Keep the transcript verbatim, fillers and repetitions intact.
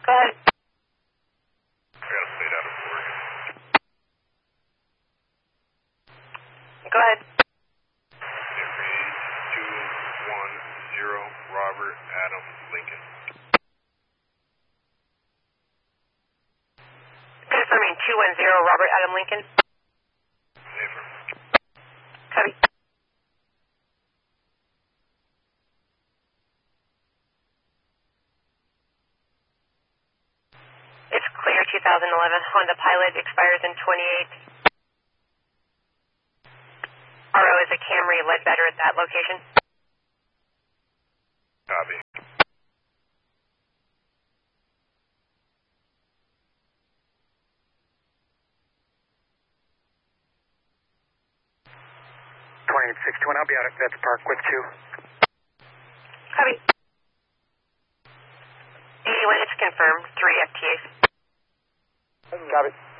Go ahead. I got a plate out of Oregon. Go ahead. Henry two one zero, Robert Adam Lincoln. Confirming two one zero, Robert Adam Lincoln. Never. Copy. It's clear, two thousand eleven Honda Pilot expires in twenty-eight. R O is a Camry Ledbetter at that location. Copy. twenty-eight sixty-one, I'll be out at Vets Park with two. Copy. eighty-one, it's confirmed, three F T As. Copy.